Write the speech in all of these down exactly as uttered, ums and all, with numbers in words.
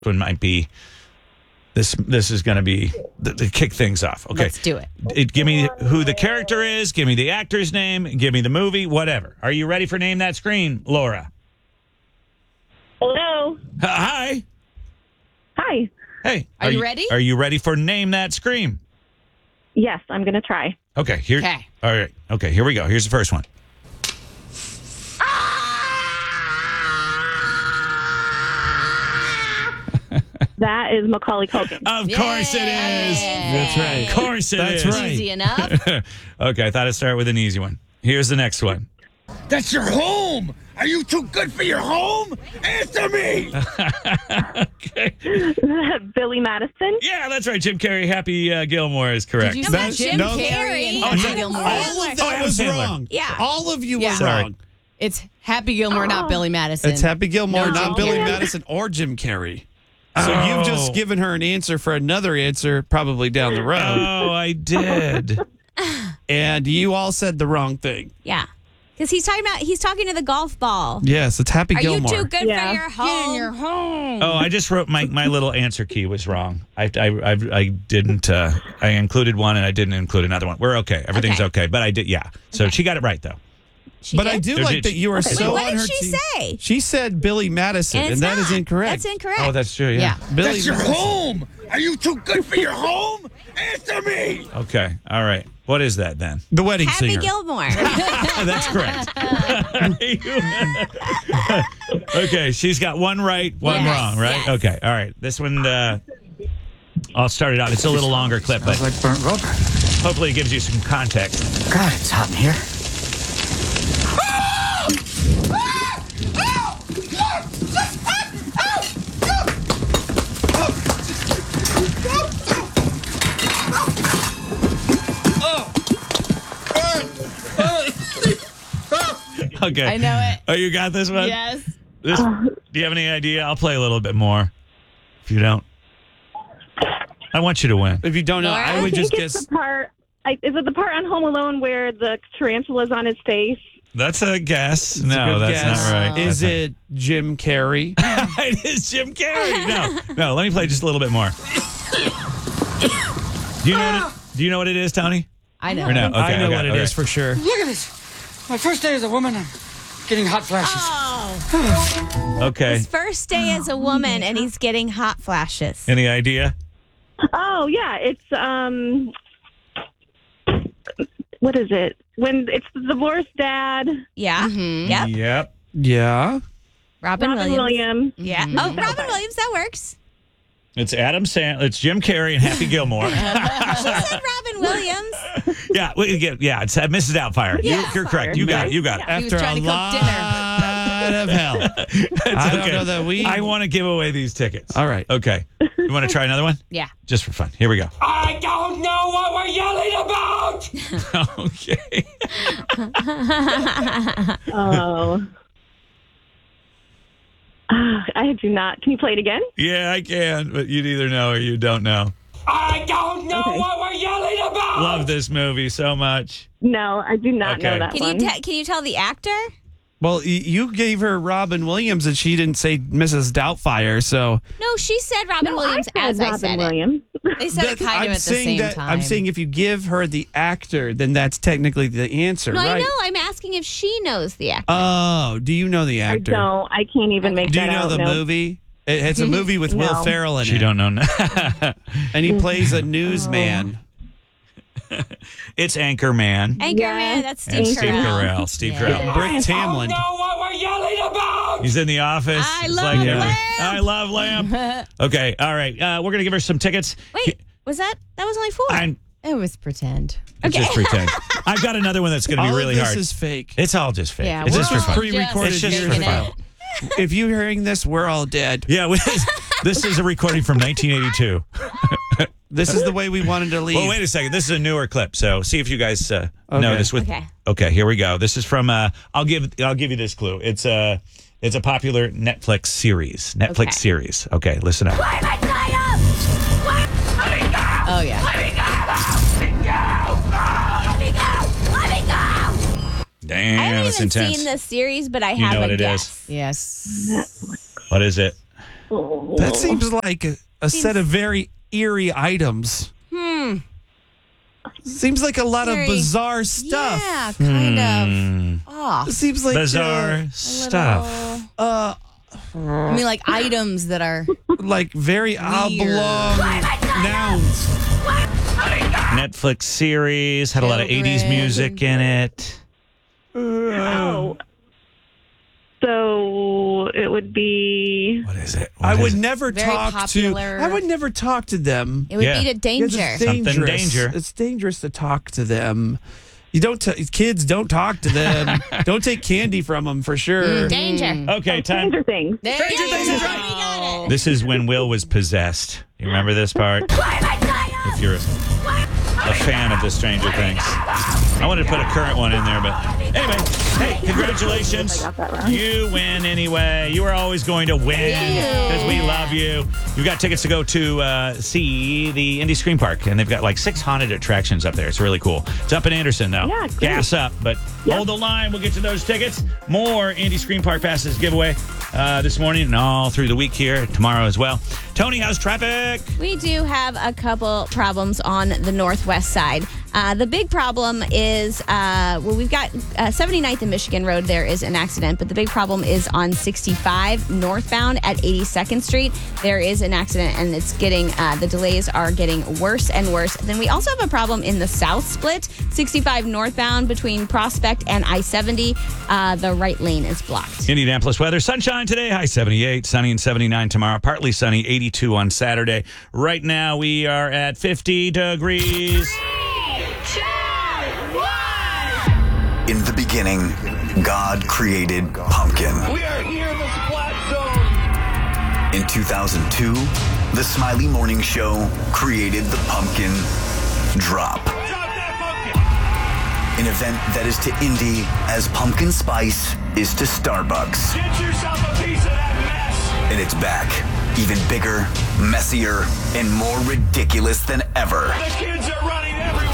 one might be. This this is going to be to, to kick things off. Okay, let's do it. it. Give me who the character is. Give me the actor's name. Give me the movie. Whatever. Are you ready for Name That Scream, Laura? Hello. Uh, hi. Hi. Hey. Are, are you ready? Are you ready for Name That Scream? Yes, I'm going to try. Okay. Here. Okay. All right. Okay. Here we go. Here's the first one. That is Macaulay Culkin. Of course it is. That's right. Of course it That's is. right. Easy enough. Okay. I thought I'd start with an easy one. Here's the next one. That's your home! Are you too good for your home? Answer me! Okay. Billy Madison. Yeah, that's right. Jim Carrey, Happy uh, Gilmore is correct. Did you That's- say Jim no. Carrey? Oh, Happy is that- Gilmore. All of that Adam was Sandler. wrong. Yeah. All of you Yeah. were Sorry. wrong. It's Happy Gilmore, not Billy Madison. It's Happy Gilmore, No, not Jim Billy Carrey. Madison or Jim Carrey. So Oh. you've just given her an answer for another answer, probably down the road. Oh, I did. And you all said the wrong thing. Yeah. Because he's talking about, he's talking to the golf ball. Yes, it's Happy Are Gilmore. you too good Yeah. for your home? your home. Oh, I just wrote my, my little answer key was wrong. I I I, I didn't. Uh, I included one and I didn't include another one. We're okay. Everything's okay. Okay. But I did. Yeah. So she got it right though. She but did? I do Or like did that she- you are Okay. so Wait, what on did her she team. say? She said Billy Madison, And and, it's that not. is incorrect. That's incorrect. Oh, that's true. Yeah. Yeah. Billy That's your Madison. home! Are you too good for your home? Answer me! Okay. All right. What is that then? The wedding Happy singer. Gilmore. That's correct. Okay. She's got one right, one Yes, wrong. Right. yes. Okay. All right. This one. Uh, I'll start it out. It's a little longer clip, but like burnt rubber. hopefully it gives you some context. God, it's hot in here. Okay. I know it. Oh, you got this one? Yes. This, do you have any idea? I'll play a little bit more. If you don't, I want you to win. If you don't know, Laura? I I would think just it's guess. the part. I, is it the part on Home Alone where the tarantula's on his face? That's a guess. It's a No, good that's guess. not right. Is That's it Jim Carrey? not- it is Jim Carrey. No, no. Let me play just a little bit more. Do you know what it, Do you know what it is, Tony? I know. Or no? Okay, I know okay, what it is okay. for sure. Look at this. My first day as a woman, I'm getting hot flashes. Oh. Okay. His first day as a woman, and he's getting hot flashes. Any idea? Oh yeah, it's um. What is it? When it's the divorced dad, Yeah. Mhm. Yep. Yep. Yeah. Robin, Robin Williams. Williams. Yeah. Oh, Robin Williams. That works. It's Adam Sandler. It's Jim Carrey and Happy Gilmore. She said Robin Williams. yeah. We, yeah. Yeah. It's uh, Missus Doubtfire. You, Yeah. you're correct. You got it. You got it. He was After trying a to cook lot dinner. of hell. It's I don't okay. know that we- I want to give away these tickets. All right. Okay. You want to try another one? Yeah. Just for fun. Here we go. I don't know what we're yelling about! Okay. Oh. Ah, I do not. Can you play it again? Yeah, I can, but you'd either know or you don't know. I don't know Okay. what we're yelling about! Love this movie so much. No, I do not Okay. know that Can one. you te- can you tell the actor? Well, y- you gave her Robin Williams, and she didn't say Missus Doubtfire. So No, she said Robin No, Williams I said as Robin I said Williams. it. They said it That- kind I'm of at the saying same that, time. I'm saying if you give her the actor, then that's technically the answer, No, right? I know. I'm asking if she knows the actor. Oh, do you know the I actor? don't. I can't even make Do that you know out. the no. movie? It, it's a movie with Will No. Ferrell in She it, don't know. and he plays a newsman. It's Anchorman. Anchorman. Yes. That's And Steve Steve Carell. Carell. Steve Yeah. Carell. Brick I Tamland. don't know what we're yelling about! He's in the office. I It's love uh, Lamb. I love Lamb. Okay, all right. Uh, we're gonna give her some tickets. Wait, was that? That was only four. I'm It was pretend. it's just pretend. I've got another one that's gonna All be really of this hard. is fake. It's all just fake. Yeah, it's we're just for This was fun. pre-recorded It's just years for ago. fun. If you're hearing this, we're all dead. Yeah, we, this is a recording from nineteen eighty-two. This is the way we wanted to leave. Well, wait a second. This is a newer clip, so see if you guys uh, know Okay. this. With Okay. okay, here we go. This is from. Uh, I'll give. I'll give you this clue. It's a. It's a popular Netflix series. Netflix Okay. series. Okay, listen up. Oh yeah. Damn, I haven't it's even intense. seen this series, but I You have know a what it guess. Yes. What is it? That seems like a, a set of very eerie items. Hmm. Seems like a lot Very- of bizarre stuff. Yeah, kind Hmm. of. Oh. It seems like Bizarre uh, stuff. uh, I mean, like items that are. like very oblong nouns. Netflix series had a lot of eighties Children. music in it. Oh. So it would be. What is it? What I is would it? never Very talk popular. to. I would never talk to them. It would Yeah. be to danger. It's Something dangerous. danger. It's dangerous to talk to them. You don't. T- kids don't talk to them. Don't take candy from them for sure. Danger. Okay, time. Stranger Things. There Stranger you Things go. is right. We got it. This is when Will was possessed. You remember this part? If you're a, a fan of the Stranger Things. I wanted to put a current one in there, but anyway, hey, congratulations. I got that wrong. You win anyway. You are always going to win because we love you. You've got tickets to go to uh, see the Indy Scream Park, and they've got like six haunted attractions up there. It's really cool. It's up in Anderson, though. Yeah, great. Gas up, but Yep. hold the line. We'll get to those tickets. More Indy Scream Park passes giveaway uh, this morning and all through the week here, tomorrow as well. Tony, how's traffic? We do have a couple problems on the northwest side. Uh, the big problem is, uh, well, we've got uh, seventy-ninth and Michigan Road. There is an accident, but the big problem is on sixty-five northbound at eighty-second Street. There is an accident, and it's getting, uh, the delays are getting worse and worse. Then we also have a problem in the south split, sixty-five northbound between Prospect and I seventy. Uh, the right lane is blocked. Indianapolis weather. Sunshine today, high seventy-eight, sunny and seventy-nine tomorrow, partly sunny, eighty-two on Saturday. Right now we are at fifty degrees. In the beginning, God created pumpkin. We are here in the splat zone. In two thousand two, the Smiley Morning Show created the pumpkin drop. Drop that pumpkin. An event that is to Indy as pumpkin spice is to Starbucks. Get yourself a piece of that mess. And it's back, even bigger, messier, and more ridiculous than ever. The kids are running everywhere.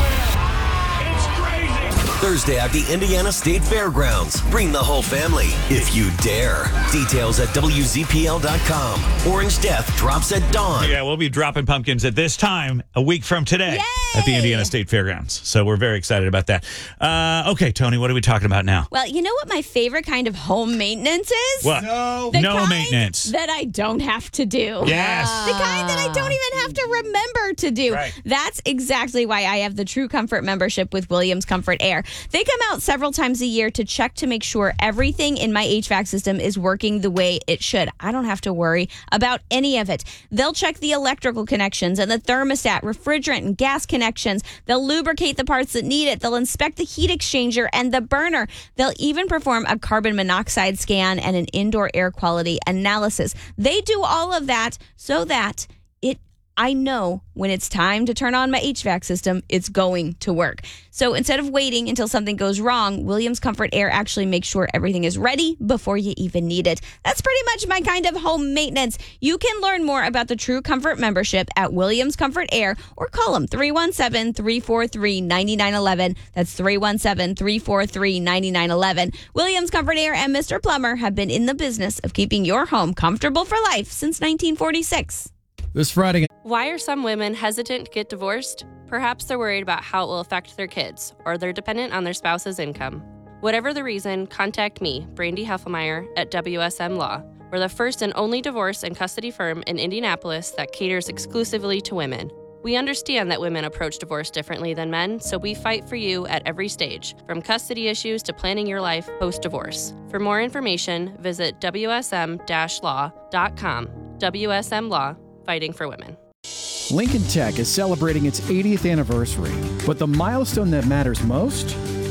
It's crazy. Thursday at the Indiana State Fairgrounds. Bring the whole family if you dare. Details at W Z P L dot com. Orange Death drops at dawn. Yeah, we'll be dropping pumpkins at this time a week from today at the Indiana State Fairgrounds. So we're very excited about that. Uh, okay, Tony, what are we talking about now? Well, you know what my favorite kind of home maintenance is? What? No. The No kind maintenance. that I don't have to do. Yes. The kind that I don't even have to remember to do. Right. That's exactly why I have the True Comfort membership with Williams Comfort Air. They come out several times a year to check to make sure everything in my H V A C system is working the way it should. I don't have to worry about any of it. They'll check the electrical connections and the thermostat, refrigerant, and gas connections. They'll lubricate the parts that need it. They'll inspect the heat exchanger and the burner. They'll even perform a carbon monoxide scan and an indoor air quality analysis. They do all of that so that it I know when it's time to turn on my H V A C system, it's going to work. So instead of waiting until something goes wrong, Williams Comfort Air actually makes sure everything is ready before you even need it. That's pretty much my kind of home maintenance. You can learn more about the True Comfort membership at Williams Comfort Air or call them three one seven, three four three, nine nine one one. That's three one seven, three four three, nine nine one one. Williams Comfort Air and Mister Plumber have been in the business of keeping your home comfortable for life since nineteen forty-six. This Friday. Why are some women hesitant to get divorced? Perhaps they're worried about how it will affect their kids, or they're dependent on their spouse's income. Whatever the reason, contact me, Brandy Heffelmeyer, at W S M Law. We're the first and only divorce and custody firm in Indianapolis that caters exclusively to women. We understand that women approach divorce differently than men, so we fight for you at every stage, from custody issues to planning your life post-divorce. For more information, visit W S M law dot com. W S M Law, fighting for women. Lincoln Tech is celebrating its eightieth anniversary, but the milestone that matters most?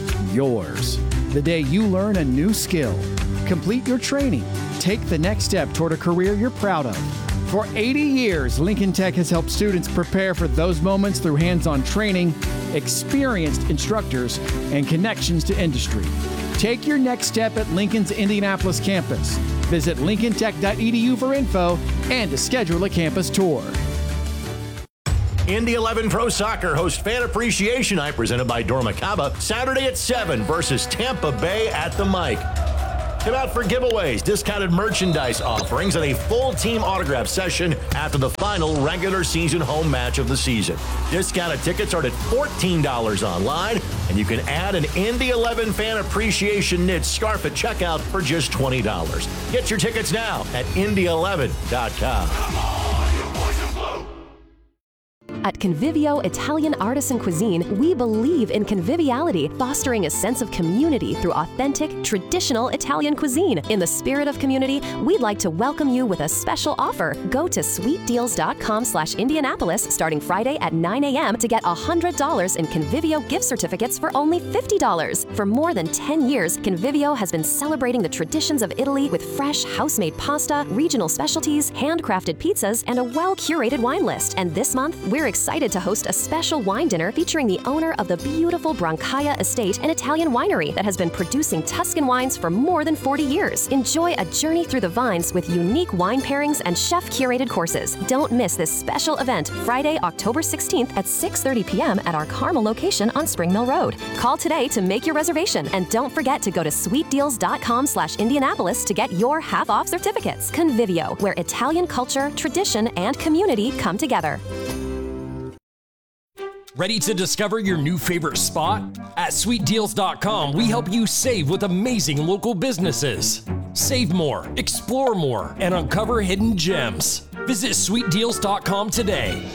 Yours. The day you learn a new skill, complete your training, take the next step toward a career you're proud of. For eighty years, Lincoln Tech has helped students prepare for those moments through hands-on training, experienced instructors, and connections to industry. Take your next step at Lincoln's Indianapolis campus. Visit lincoln tech dot e d u for info and to schedule a campus tour. Indy eleven Pro Soccer hosts Fan Appreciation Night presented by Dormacaba Saturday at seven versus Tampa Bay at the Mike. Come out for giveaways, discounted merchandise offerings, and a full team autograph session after the final regular season home match of the season. Discounted tickets start at fourteen dollars online, and you can add an Indy eleven fan appreciation knit scarf at checkout for just twenty dollars. Get your tickets now at indy eleven dot com. At Convivio Italian Artisan Cuisine, we believe in conviviality, fostering a sense of community through authentic, traditional Italian cuisine. In the spirit of community, we'd like to welcome you with a special offer. Go to sweetdeals.com slash Indianapolis starting Friday at nine a.m. to get one hundred dollars in Convivio gift certificates for only fifty dollars. For more than ten years, Convivio has been celebrating the traditions of Italy with fresh, house-made pasta, regional specialties, handcrafted pizzas, and a well-curated wine list. And this month, we're excited to host a special wine dinner featuring the owner of the beautiful Brancaia Estate, an Italian winery that has been producing Tuscan wines for more than forty years. Enjoy a journey through the vines with unique wine pairings and chef-curated courses. Don't miss this special event Friday, October sixteenth at six thirty p.m. at our Carmel location on Spring Mill Road. Call today to make your reservation, and don't forget to go to sweetdeals.com slash Indianapolis to get your half-off certificates. Convivio, where Italian culture, tradition, and community come together. Ready to discover your new favorite spot? At sweet deals dot com, we help you save with amazing local businesses. Save more, explore more, and uncover hidden gems. Visit sweet deals dot com today.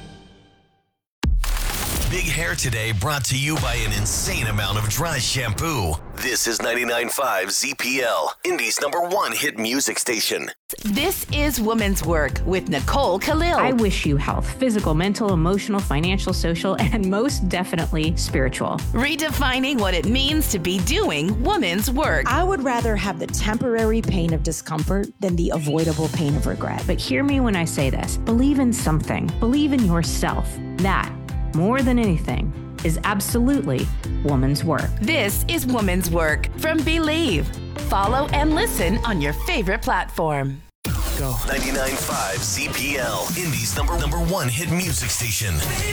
Big Hair Today brought to you by an insane amount of dry shampoo. This is ninety-nine point five Z P L, Indy's number one hit music station. This is Woman's Work with Nicole Khalil. I wish you health, physical, mental, emotional, financial, social, and most definitely spiritual. Redefining what it means to be doing woman's work. I would rather have the temporary pain of discomfort than the avoidable pain of regret. But hear me when I say this. Believe in something. Believe in yourself. That, more than anything, is absolutely woman's work. This is Woman's Work from Believe. Follow and listen on your favorite platform. Go. ninety-nine point five Z P L, Indy's number number one hit music station.